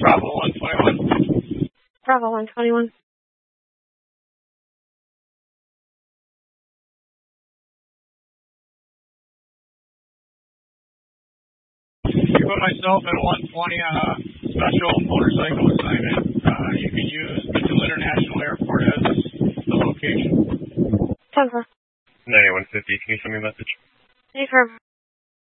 Bravo 121. Bravo 121. You put myself at 120 on a special motorcycle assignment. You can use Mitchell International Airport as the location. 10-4. 9150, can you send me a message? Affirm.